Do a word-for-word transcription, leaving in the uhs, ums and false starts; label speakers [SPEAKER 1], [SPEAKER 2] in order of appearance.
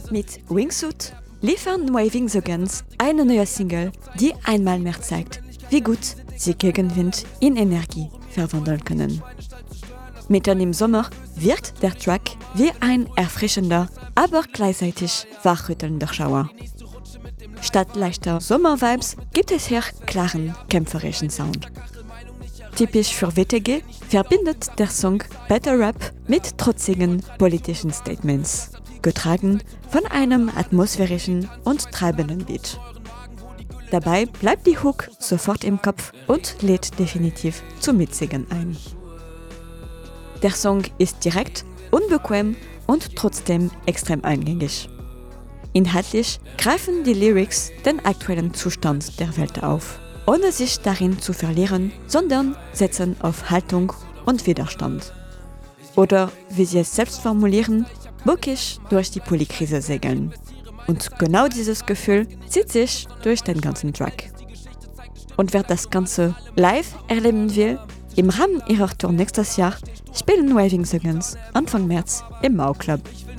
[SPEAKER 1] Mit Wingsuit liefern Waving Against eine neue Single, die einmal mehr zeigt, wie gut sie Gegenwind in Energie verwandeln können. Mitten im Sommer wirkt der Track wie ein erfrischender, aber gleichzeitig wachrüttelnder Schauer. Statt leichter Sommervibes gibt es hier klaren, kämpferischen Sound. Typisch für W T G verbindet der Song Better Rap mit trotzigen politischen Statements, getragen von einem atmosphärischen und treibenden Beat. Dabei bleibt die Hook sofort im Kopf und lädt definitiv zum Mitsingen ein. Der Song ist direkt, unbequem und trotzdem extrem eingängig. Inhaltlich greifen die Lyrics den aktuellen Zustand der Welt auf, ohne sich darin zu verlieren, sondern setzen auf Haltung und Widerstand. Oder, wie sie es selbst formulieren, bockig durch die Polykrise segeln. Und genau dieses Gefühl zieht sich durch den ganzen Track. Und wer das Ganze live erleben will, im Rahmen ihrer Tour nächstes Jahr spielen Waving Against Anfang März im Mau Club.